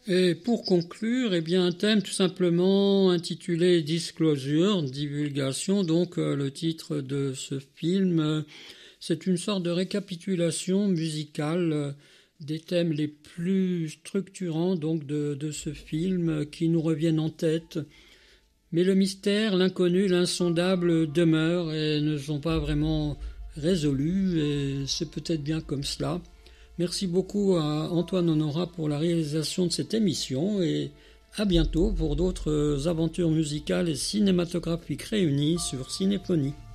Et pour conclure, eh bien, un thème tout simplement intitulé Disclosure, divulgation, donc le titre de ce film, c'est une sorte de récapitulation musicale des thèmes les plus structurants donc de ce film qui nous reviennent en tête. Mais le mystère, l'inconnu, l'insondable demeurent et ne sont pas vraiment résolus, et c'est peut-être bien comme cela. Merci beaucoup à Antoine Honorat pour la réalisation de cette émission et à bientôt pour d'autres aventures musicales et cinématographiques réunies sur Cinéphonie.